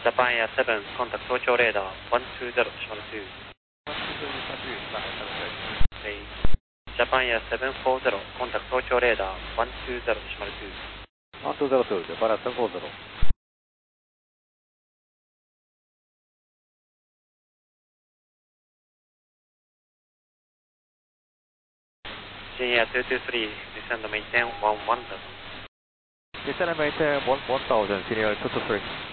ジャパンエア7、コンタクト東京レーダー120、シマル2。ジャパンエア740、コンタクト東京レーダー120、シマル2。 1202、ジャパンエア740。 Jin Air 223, descend maintain 1000. Descend and maintain 1000, Senior 223.